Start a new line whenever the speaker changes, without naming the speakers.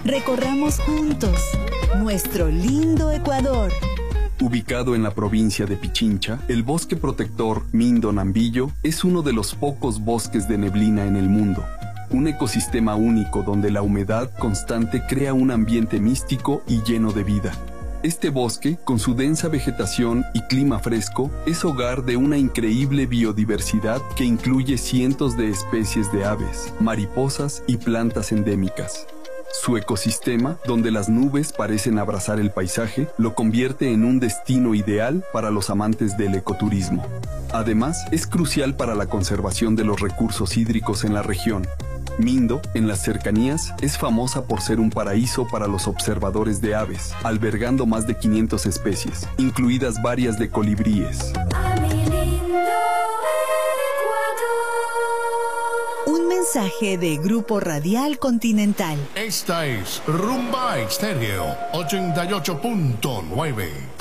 Recorramos juntos nuestro lindo Ecuador.
Ubicado en la provincia de Pichincha, el bosque protector Mindo Nambillo es uno de los pocos bosques de neblina en el mundo. Un ecosistema único donde la humedad constante crea un ambiente místico y lleno de vida. Este bosque, con su densa vegetación y clima fresco, es hogar de una increíble biodiversidad que incluye cientos de especies de aves, mariposas y plantas endémicas. Su ecosistema, donde las nubes parecen abrazar el paisaje, lo convierte en un destino ideal para los amantes del ecoturismo. Además, es crucial para la conservación de los recursos hídricos en la región. Mindo, en las cercanías, es famosa por ser un paraíso para los observadores de aves, albergando más de 500 especies, incluidas varias de colibríes.
Un mensaje de Grupo Radial Continental.
Esta es Rumba Estéreo 88.9.